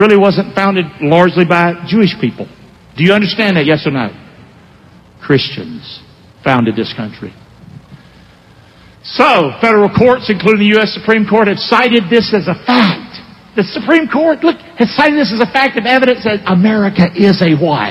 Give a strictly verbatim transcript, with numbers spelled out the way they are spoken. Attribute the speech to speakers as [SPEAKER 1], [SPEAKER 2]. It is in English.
[SPEAKER 1] really wasn't founded largely by Jewish people. Do you understand that, yes or no? Christians founded this country. So, federal courts, including the U S Supreme Court, have cited this as a fact. The Supreme Court, look, has cited this as a fact of evidence that America is a what?